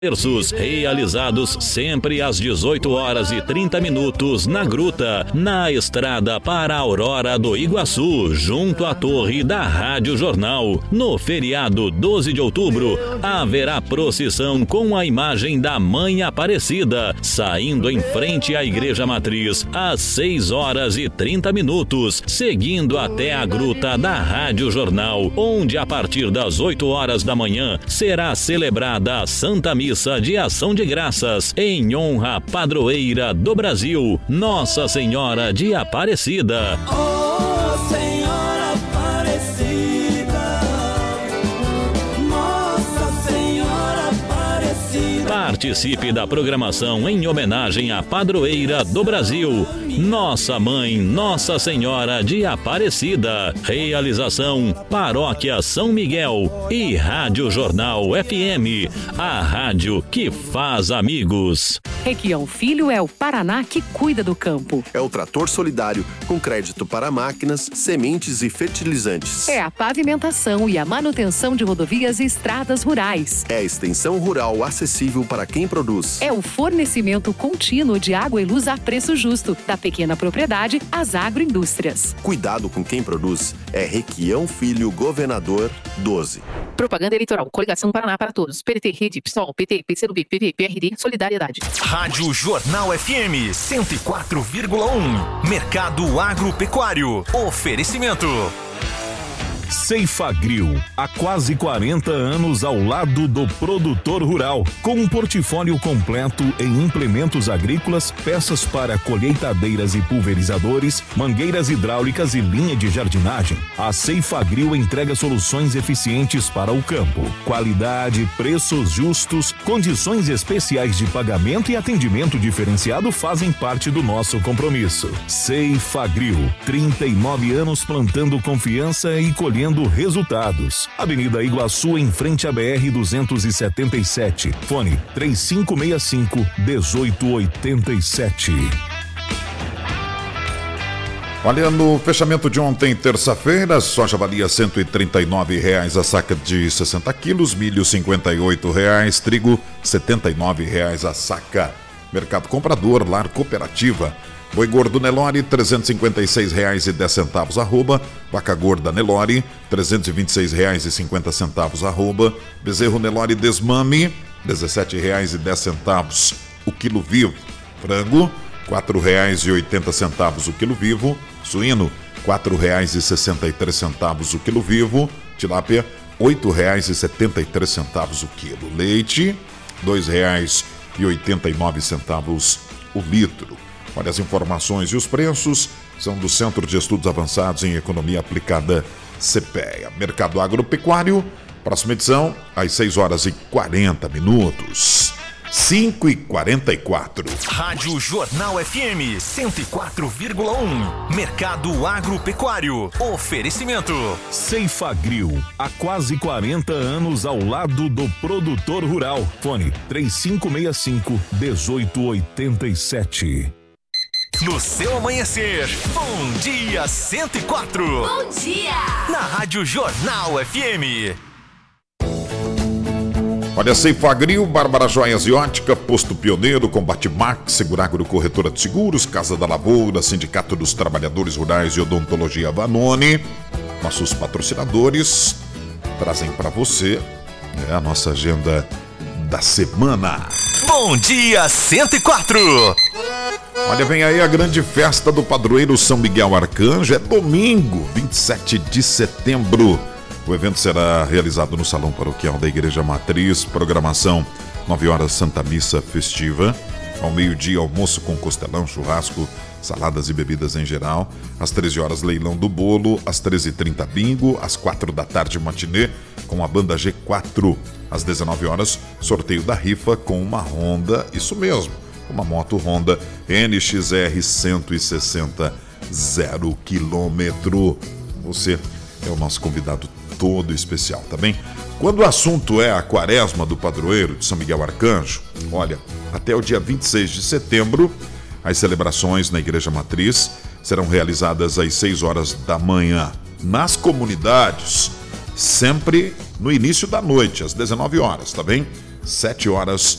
Terços realizados sempre às 18h30 na Gruta, na estrada para a Aurora do Iguaçu, junto à torre da Rádio Jornal. No feriado 12 de outubro, haverá procissão com a imagem da Mãe Aparecida, saindo em frente à Igreja Matriz às 6h30, seguindo até a Gruta da Rádio Jornal, onde a partir das 8h da manhã será celebrada a Santa Missa de Ação de Graças, em honra à padroeira do Brasil, Nossa Senhora de Aparecida. Oh, Senhora Aparecida, Nossa Senhora Aparecida. Participe da programação em homenagem à padroeira do Brasil, Nossa Mãe, Nossa Senhora de Aparecida. Realização Paróquia São Miguel e Rádio Jornal FM, a rádio que faz amigos. Requião Filho é o Paraná que cuida do campo. É o trator solidário com crédito para máquinas, sementes e fertilizantes. É a pavimentação e a manutenção de rodovias e estradas rurais. É a extensão rural acessível para quem produz. É o fornecimento contínuo de água e luz a preço justo, da pequena propriedade às agroindústrias. Cuidado com quem produz. É Requião Filho, Governador 12. Propaganda eleitoral. Coligação Paraná para Todos. PDT, Rede, PSOL, PT, PCdoB, PP, PRD, Solidariedade. Rádio Jornal FM 104,1. Mercado Agropecuário. Oferecimento. Ceifagrill, há quase 40 anos ao lado do produtor rural, com um portfólio completo em implementos agrícolas, peças para colheitadeiras e pulverizadores, mangueiras hidráulicas e linha de jardinagem. A Ceifagrill entrega soluções eficientes para o campo, qualidade, preços justos, condições especiais de pagamento e atendimento diferenciado fazem parte do nosso compromisso. Ceifagrill, 39 anos plantando confiança e colhendo resultados. Avenida Iguaçu, em frente à BR-277. Fone 3565-1887. Olha, no fechamento de ontem, terça-feira, soja valia R$ 139,00 a saca de 60 quilos, milho R$ 58,00, trigo R$ 79,00 a saca. Mercado Comprador, Lar Cooperativa. Boi gordo Nelore, R$ 356,10 arroba. Vaca gorda Nelore, R$ 326,50 arroba. Bezerro Nelore Desmame, R$ 17,10 o quilo vivo. Frango, R$ 4,80 o quilo vivo. Suíno, R$ 4,63 o quilo vivo. Tilápia, R$ 8,73 o quilo. Leite, R$ 2,89 o litro. Olha, as informações e os preços são do Centro de Estudos Avançados em Economia Aplicada, CPEA. Mercado Agropecuário, próxima edição, às 6h40. 5h44. Rádio Jornal FM 104,1. Mercado Agropecuário. Oferecimento. Ceifagrill, há quase 40 anos ao lado do produtor rural. Fone 3565-1887. No seu amanhecer, Bom Dia 104. Bom dia! Na Rádio Jornal FM. Olha, Ceifagrill, Bárbara Joias e Ótica, Posto Pioneiro, Combate Max, Seguragro Corretora de Seguros, Casa da Lavoura, Sindicato dos Trabalhadores Rurais e Odontologia Vanoni. Nossos patrocinadores trazem para você a nossa agenda da semana. Bom Dia 104. Olha, vem aí a grande festa do padroeiro São Miguel Arcanjo. É domingo, 27 de setembro. O evento será realizado no Salão Paroquial da Igreja Matriz. Programação, 9h, Santa Missa Festiva. Ao meio-dia, almoço com costelão, churrasco, saladas e bebidas em geral. Às 13h, leilão do bolo. Às 13h30, bingo. Às 4h, matinê, com a banda G4. Às 19h, sorteio da rifa com uma Honda, isso mesmo, uma moto Honda NXR 160 0 km. Você é o nosso convidado todo especial, tá bem? Quando o assunto é a quaresma do padroeiro de São Miguel Arcanjo, olha, até o dia 26 de setembro, as celebrações na Igreja Matriz serão realizadas às 6h da manhã. Nas comunidades, sempre no início da noite, às 19h, tá bem? 7 horas